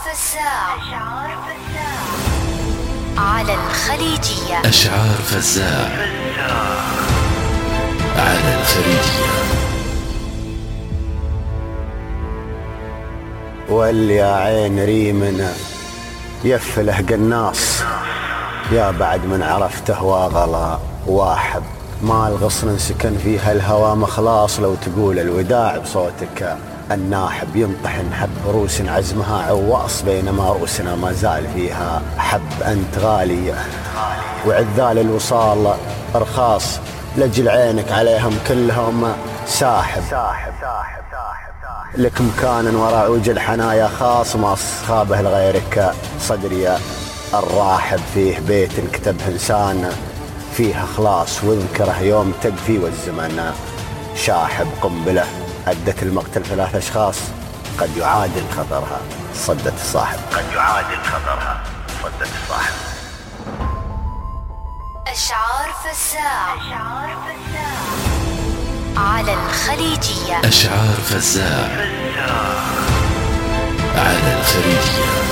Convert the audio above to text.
فزاع على الخليجية. أشعار فزاع على الخليجية. واللي يا عين ريمنا يفله قناص، يا بعد من عرفته واغلى واحب، ما الغصن سكن فيها الهوى مخلاص، لو تقول الوداع بصوتك الناحب، ينطحن حب روس عزمها عواص، بينما روسنا ما زال فيها حب. أنت غالية وعذال الوصال رخاص، لجل عينك عليهم كلهم ساحب، لك مكان وراء وجه الحنايا خاص، ما خابه لغيرك صدري الراحب، فيه بيت كتبه إنسان فيه إخلاص، واذكره يوم تقفي والزمن شاحب. قنبلة أدت المقتل 3 أشخاص، قد يعادل خطرها صدت الصاحب، قد يعادل خطرها صدت الصاحب. أشعار فزاع على الخليجية. أشعار فزاع على الخليجية.